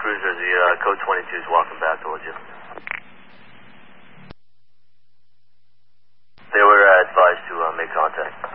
Cruiser, the code 22 is walking back towards you. They were advised to make contact.